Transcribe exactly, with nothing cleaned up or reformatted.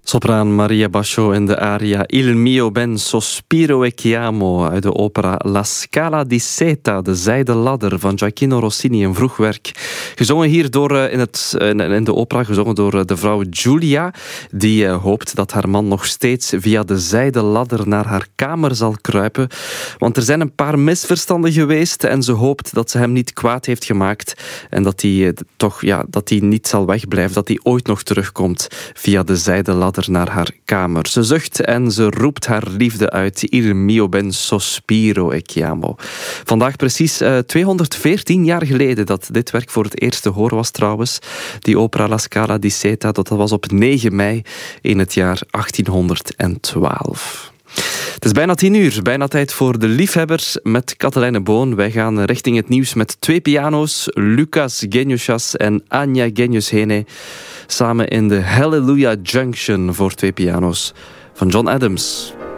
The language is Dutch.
Sopraan Maria Bascio in de aria Il mio ben sospiro e chiamo uit de opera La Scala di Seta, de zijde ladder van Gioacchino Rossini, een vroeg werk. Gezongen hier door, in, het, in de opera, gezongen door de vrouw Giulia, die uh, hoopt dat haar man nog steeds via de zijde ladder naar haar kamer zal kruipen. Want er zijn een paar misverstanden geweest en ze hoopt dat ze hem niet kwaad heeft gemaakt en dat hij uh, toch ja, dat hij niet zal wegblijven, dat hij ooit nog terugkomt via de zijde ladder naar haar kamer. Ze zucht en ze roept haar liefde uit. Il mio ben sospiro e chiamo. Vandaag precies uh, tweehonderdveertien jaar geleden dat dit werk voor het eerst te horen was trouwens. Die opera La Scala di Seta, dat was op negen mei in het jaar achttienhonderdtwaalf. Het is bijna tien uur, bijna tijd voor de liefhebbers met Katelijne Boon. Wij gaan richting het nieuws met twee piano's, Lucas Geniushas en Anja Geniushene, samen in de Hallelujah Junction voor twee piano's van John Adams.